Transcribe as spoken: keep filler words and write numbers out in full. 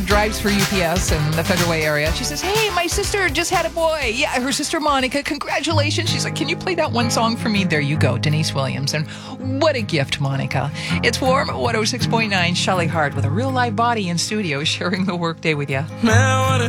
drives for U P S in the Federal Way area. She says, hey, my sister just had a boy. Yeah, her sister Monica. Congratulations. She's like, can you play that one song for me? There you go, Denise Williams. And what a gift, Monica. It's Warm at one oh six point nine. Shelley Hart with a real live body in studio sharing the workday with you.